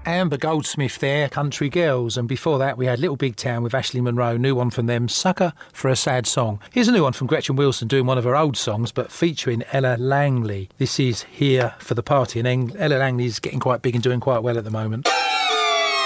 Amber Goldsmith there, Country Girls, and before that we had Little Big Town with Ashley Monroe, new one from them, Sucker for a Sad Song. Here's a new one from Gretchen Wilson doing one of her old songs but featuring Ella Langley. This is Here for the Party, and Ella Langley's getting quite big and doing quite well at the moment.